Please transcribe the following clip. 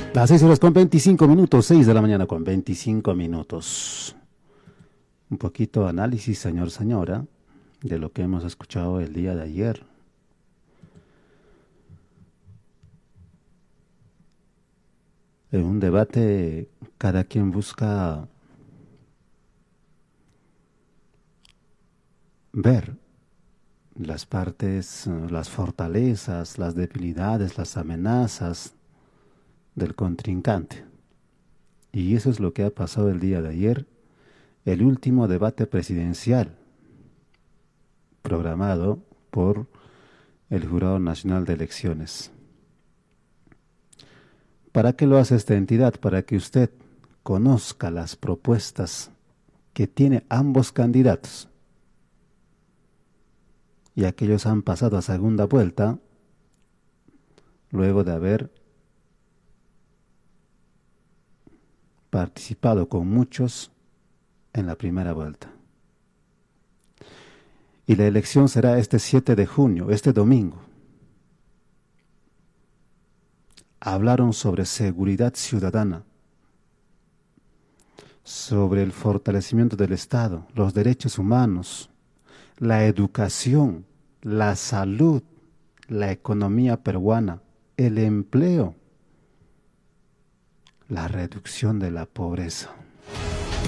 Las 6 horas con 25 minutos, 6 de la mañana con 25 minutos. Un poquito de análisis, señor, señora, de lo que hemos escuchado el día de ayer. En un debate, cada quien busca ver las partes, las fortalezas, las debilidades, las amenazas del contrincante. Y eso es lo que ha pasado el día de ayer, el último debate presidencial programado por el Jurado Nacional de Elecciones. ¿Para qué lo hace esta entidad? Para que usted conozca las propuestas que tiene ambos candidatos. Y aquellos han pasado a segunda vuelta luego de haber participado con muchos en la primera vuelta. Y la elección será este 7 de junio, este domingo. Hablaron sobre seguridad ciudadana, sobre el fortalecimiento del Estado, los derechos humanos, la educación, la salud, la economía peruana, el empleo, la reducción de la pobreza.